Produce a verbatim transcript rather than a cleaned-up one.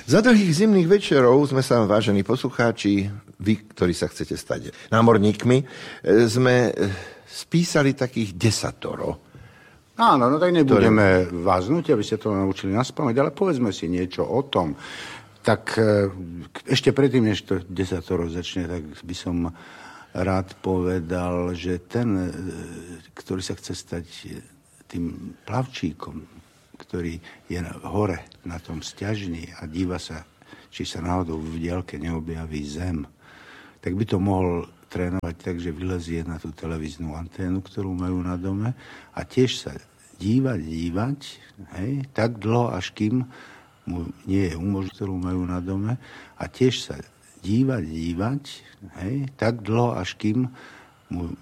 Za dlhých zimných večerov sme sa, vážení poslucháči, vy, ktorí sa chcete stať námorníkmi, sme spísali takých desatoro. Áno, no tak nebudeme ktoré... vás nútiť, aby ste to naučili naspamäť, ale povedzme si niečo o tom. Tak ešte predtým, než to desatoro začne, tak by som rád povedal, že ten, ktorý sa chce stať tým plavčíkom, ktorý je hore na tom sťažni a díva sa, či sa náhodou v diaľke neobjaví zem, tak by to mohol trénovať tak, že vylezie na tú televíznu anténu, ktorú majú na dome a tiež sa dívať, dívať, hej, tak dlho, až kým mu nie je umožnené, ktorú majú na dome a tiež sa dívať, dívať, hej, tak dlho, až kým mu